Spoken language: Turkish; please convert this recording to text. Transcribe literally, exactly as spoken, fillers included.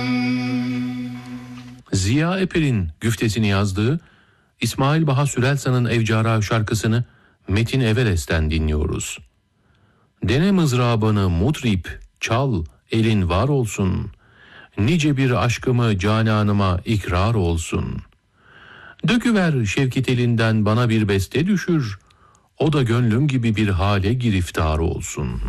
Ziya Eper'in güftesini yazdığı İsmail Baha Sürelsan'ın Evcara şarkısını Metin Everest'ten dinliyoruz. Dene mızrabını mutrip, çal, elin var olsun. Nice bir aşkımı cananıma ikrar olsun. Döküver Şevket elinden bana bir beste düşür. O da gönlüm gibi bir hale giriftar olsun.